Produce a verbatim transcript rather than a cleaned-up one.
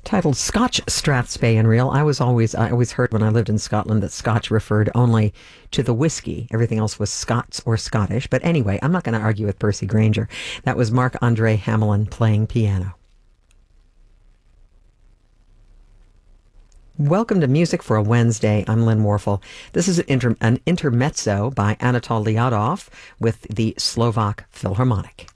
Titled Scotch Strathspey Reel. I was always I always heard when I lived in Scotland that Scotch referred only to the whiskey. Everything else was Scots or Scottish. But anyway, I'm not going to argue with Percy Granger. That was Marc-Andre Hamelin playing piano. Welcome to Music for a Wednesday. I'm Lynn Warfel. This is an, inter- an intermezzo by Anatol Liadov with the Slovak Philharmonic.